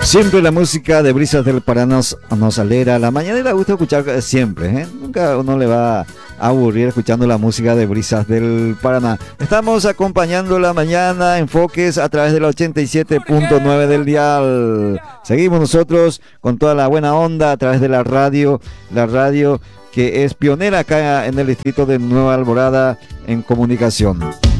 Siempre la música de Brisas del Paraná nos alegra. La mañanera gusta escuchar siempre, ¿eh? Nunca uno le va a aburrir escuchando la música de Brisas del Paraná. Estamos acompañando la mañana, enfoques a través de la 87.9 del dial. Seguimos nosotros con toda la buena onda a través de la radio que es pionera acá en el distrito de Nueva Alborada en comunicación.